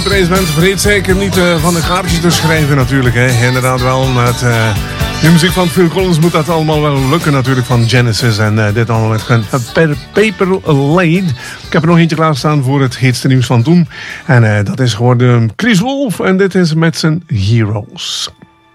Deze band vergeet zeker niet van de kaartjes te schrijven natuurlijk. Hè. Inderdaad wel met de muziek van Phil Collins moet dat allemaal wel lukken natuurlijk van Genesis. En dit allemaal met Paper Laid. Ik heb er nog eentje klaarstaan voor het heetste nieuws van toen. En dat is geworden Chris Wolf en dit is met zijn Heroes.